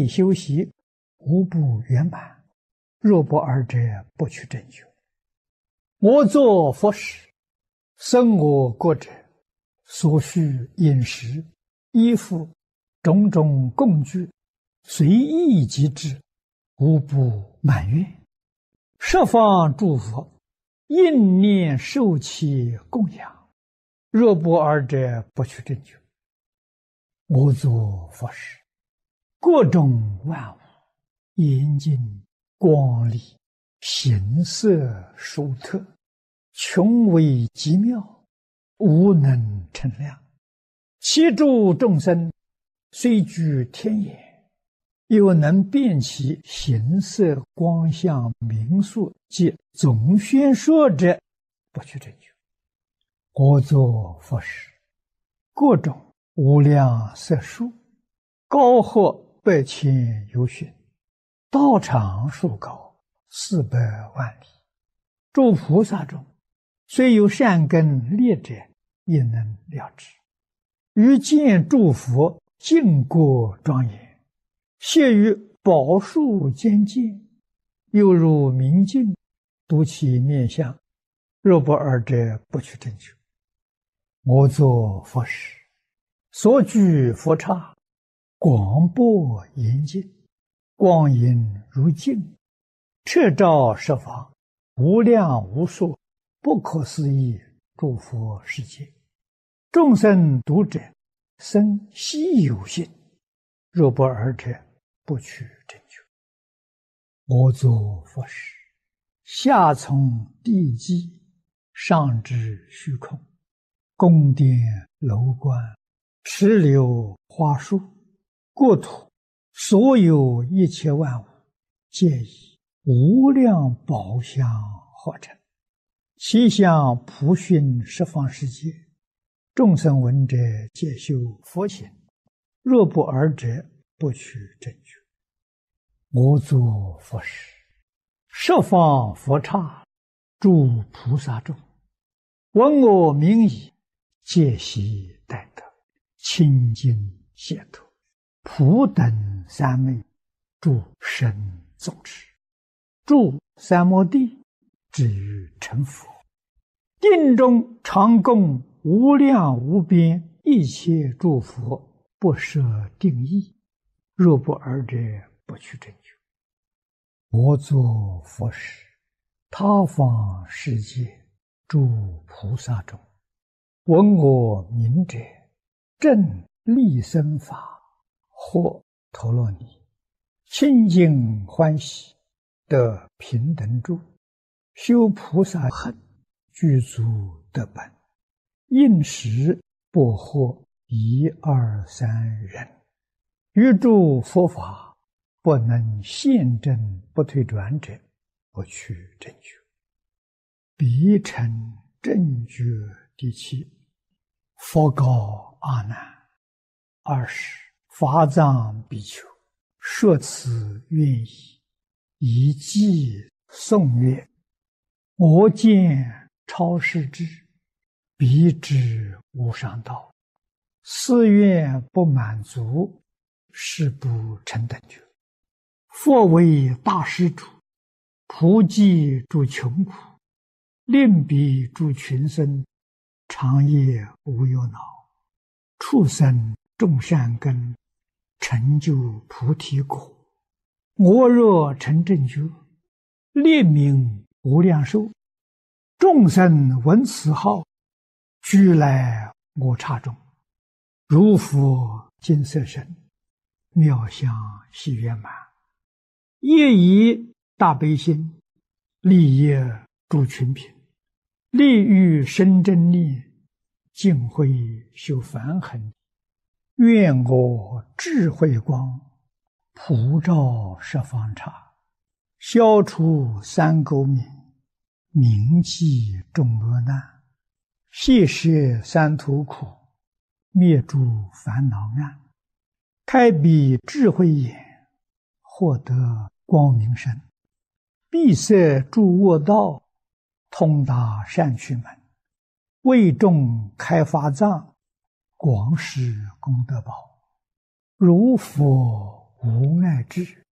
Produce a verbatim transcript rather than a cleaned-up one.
修习无不圆满。若不二者，不取正觉。我作佛时，生我国者，所需饮食、衣服、种种供具，随意即至，无不满愿。十方诸佛应念受其供养。若不二者，不取正觉。我作佛时，各种万物严净光丽，形色殊特，穷微极妙，无能称量。其诸众生虽居天眼，又能辨其形色光相名数及总宣说者，不取正觉。我作佛时，各种无量色数，高或百千由旬，道长数高，四百万里。诸菩萨中，虽有善根劣者，也能了知。于见诸佛净国庄严，谢于宝树间见，犹如明镜，睹其面相。若不二者，不取正觉。我作佛时，所居佛刹，广博严净，光影如镜，彻照十方，无量无数，不可思议诸佛世界。众生读者，生希有信。若不二者，不取正觉。我作佛时，下从地基，上至虚空，宫殿楼观，池流花树，国土所有一切万物，皆以无量宝相合成，其相普熏十方世界。众生闻者，皆修佛行。若不二者，不取正觉。我作佛时，十方佛刹，诸菩萨众，闻我名已，皆悉待得，清净解脱，普等三昧，诸神众持，住三摩地，至于成佛。定中常供无量无边一切诸佛，不设定义。若不二者，不取正觉。我作佛时，他方世界诸菩萨中，闻我名者，正利生法，或陀罗尼，清净欢喜，得平等住，修菩萨行，具足得本。应时不获一二三人，于诸佛法不能现证不退转者，不取正觉。彼成正觉第七。佛告阿难：二十法藏比丘，说此愿意，以偈颂曰：我见超世智，彼知无上道，四愿不满足，是不成等觉。佛为大施主，普济诸穷苦，令彼诸群生，长夜无忧恼，畜生种善根，成就菩提果。我若成正觉，列名无量寿。众生闻此号，俱来我刹中，如佛金色身，妙相喜圆满。业以大悲心，利益诸群品，利欲生真力，尽慧修梵行。愿我智慧光，普照十方刹，消除三垢冥，铭记众恶难，谢摄三途苦，灭诸烦恼暗，开彼智慧眼，获得光明身，闭塞诸恶道，通达善趣门，为众开法藏，广施功德宝。如佛无碍乃至